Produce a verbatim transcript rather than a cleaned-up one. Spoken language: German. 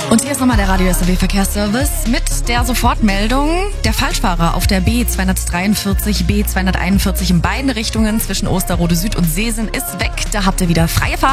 Und hier ist nochmal der Radio S R W Verkehrsservice mit der Sofortmeldung. Der Falschfahrer auf der B zweihundertdreiundvierzig, B zweihunderteinundvierzig in beiden Richtungen zwischen Osterrode Süd und Seesen ist weg. Da habt ihr wieder freie Fahrt.